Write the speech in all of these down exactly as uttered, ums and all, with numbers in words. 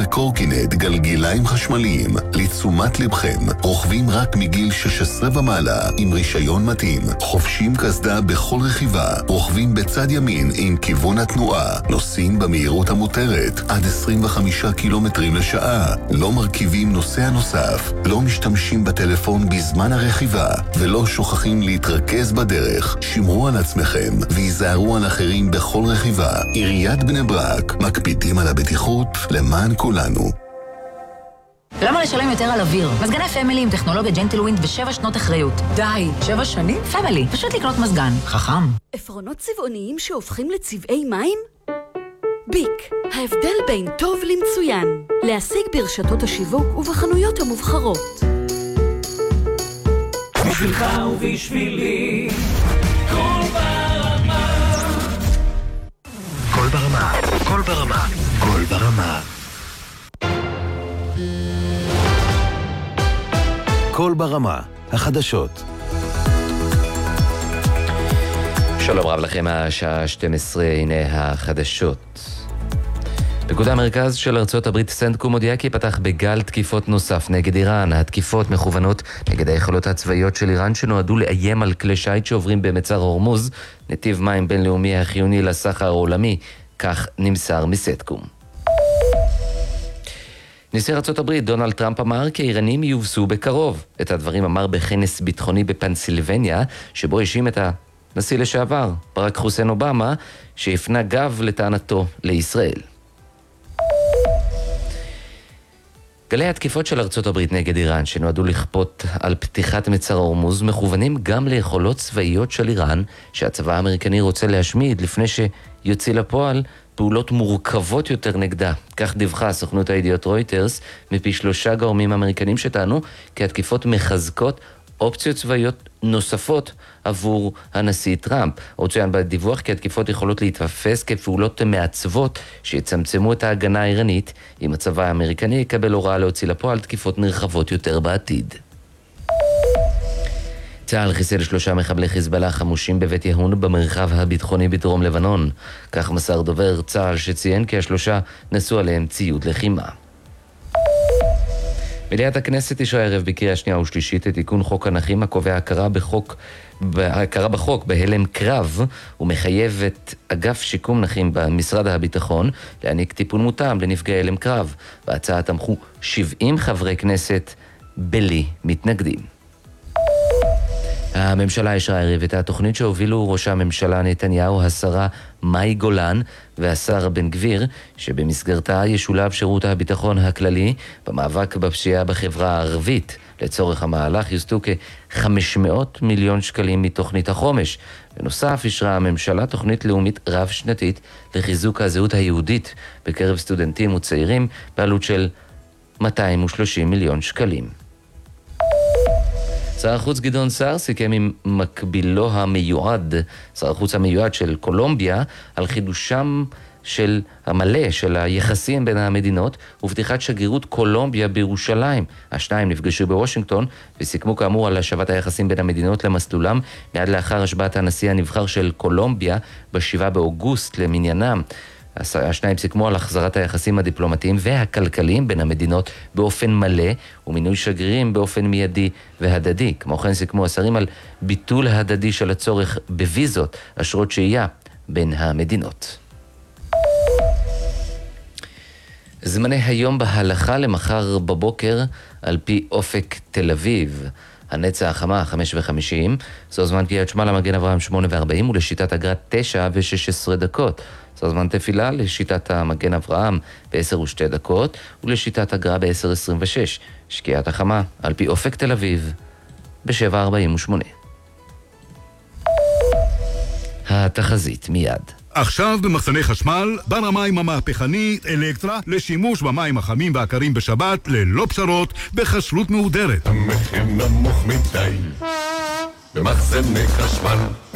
וקורקינט גלגיליים חשמליים. לתשומת לבכם, רוכבים רק מגיל שש עשרה ומעלה עם רישיון מתאים. חובשים קסדה בכל רכיבה, רוכבים בצד ימין עם כיוון התנועה, נוסעים במהירות המותרת עד עשרים וחמישה קילומטרים לשעה, לא מרכיבים נוסע נוסף, לא משתמשים בטלפון בזמן הרכיבה ולא שוכחים להתרכז בדרך. שמרו על עצמכם ויזהרו על אחרים בכל רכיבה. עיריית בני ברק, מקפידים על הבטיחות למען כולנו. למה לשלם יותר על אוויר? מזגני פמילי עם טכנולוגיה ג'נטלווינד ושבע שנות אחריות. די, שבע שנים? פמילי, פשוט לקנות מזגן. חכם. עפרונות צבעוניים שהופכים לצבעי מים? ביק, ההבדל בין טוב למצוין. להשיג ברשתות השיווק ובחנויות המובחרות. בשבילך ובשבילי, כל ברמה. כל ברמה, כל ברמה, כל ברמה. כל ברמה, החדשות. שלום רב לכם, השעה שתים עשרה, הנה החדשות. פיקוד המרכז של ארצות הברית סנטקום מודיע כי פתח בגל תקיפות נוסף נגד איראן. התקיפות מכוונות נגד היכולות הצבאיות של איראן שנועדו לאיים על כלי שיט שעוברים במצר הורמוז, נתיב מים בינלאומי החיוני לסחר העולמי, כך נמסר מסנטקום. נשיא ארצות הברית דונלד טראמפ אמר כי האיראנים יובסו בקרוב. את הדברים אמר בכנס ביטחוני בפנסילבניה, שבו האשים את הנשיא לשעבר ברק חוסיין אובמה, שהפנה גב לטענתו לישראל. גלי התקיפות של ארצות הברית נגד איראן שנועדו לכפות על פתיחת מצר הורמוז מכוונים גם ליכולות צבאיות של איראן שהצבא האמריקני רוצה להשמיד לפני שיוציא לפועל פעולות מורכבות יותר נגדה. כך דיווחה סוכנות הידיעות רויטרס מפי שלושה גורמים אמריקנים שטענו כי התקיפות מחזקות אופציות צבאיות נוספות עבור הנשיא טראמפ. עוד צוין בדיווח כי התקיפות יכולות להתפס כפעולות מעצבות שיצמצמו את ההגנה האיראנית אם הצבא האמריקני יקבל הוראה להוציא לפועל תקיפות נרחבות יותר בעתיד. צה"ל חיסל שלושה מחבלי חיזבאללה חמושים בבית יהון במרחב הביטחוני בדרום לבנון. כך מסר דובר צה"ל שציין כי השלושה נשאו עליהם ציוד לחימה. מליאת הכנסת אישרה הערב בקריאה שנייה ושלישית את תיקון חוק הנכים הקובע הכרה בחוק, הכרה בחוק בהלם קרב ומחייב את אגף שיקום נכים במשרד הביטחון להעניק טיפול מותאם לנפגעי הלם קרב. בהצעה תמכו שבעים חברי כנסת בלי מתנגדים. הממשלה אישרה הערב את התוכנית שהובילו ראש הממשלה נתניהו, השרה מאי גולן והשר בן גביר, שבמסגרתה ישולב שירות הביטחון הכללי במאבק בפשיעה בחברה הערבית. לצורך המהלך יוסטו כ-חמש מאות מיליון שקלים מתוכנית החומש. בנוסף אישרה הממשלה תוכנית לאומית רב-שנתית לחיזוק הזהות היהודית בקרב סטודנטים וצעירים בעלות של מאתיים ושלושים מיליון שקלים. שר החוץ גדעון סער סיכם עם מקבילו המיועד, שר החוץ המיועד של קולומביה, על חידושם של המלא של היחסים בין המדינות ופתיחת שגרירות קולומביה בירושלים. השניים נפגשו בוושינגטון וסיכמו כאמור על השבת היחסים בין המדינות למסלולם מיד לאחר השבעת הנשיא הנבחר של קולומביה בשבעה באוגוסט למניינם. השניים סיכמו על החזרת היחסים הדיפלומטיים והכלכליים בין המדינות באופן מלא ומינוי שגרירים באופן מיידי והדדי. כמו כן סיכמו השרים על ביטול הדדי של הצורך בוויזות, אשרות שהייה בין המדינות. זמני היום בהלכה למחר בבוקר על פי אופק תל אביב. הנצח החמה חמש וחמישים, זו זמן קריאת שמע למגן אברהם שמונה וארבעים ולשיטת אגרת תשע ושש עשרה דקות. זו זמן תפילה לשיטת המגן אברהם ב-עשר ושתי דקות ולשיטת אגרה ב-עשר עשרים ושש. שקיעת החמה על פי אופק תל אביב ב-שבע ארבעים ושמונה. התחזית מיד. עכשיו במחסני חשמל, בר המים המהפכנית אלקטרה לשימוש במים החמים והקרים בשבת ללא פשרות בחשלות מהודרת. המחיר נמוך מדי במחסני חשמל.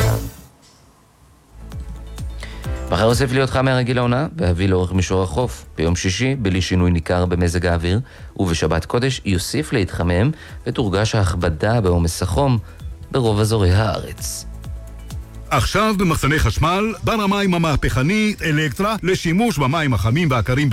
מחר אוסף להיות חם מהרגיל העונה והביא לאורך מישור החוף. ביום שישי, בלי שינוי ניכר במזג האוויר, ובשבת קודש יוסיף להתחמם ותורגש ההכבדה בעומס החום ברוב אזורי הארץ. עכשיו במחסני חשמל, בר המים המהפכנית אלקטרה לשימוש במים החמים והקרים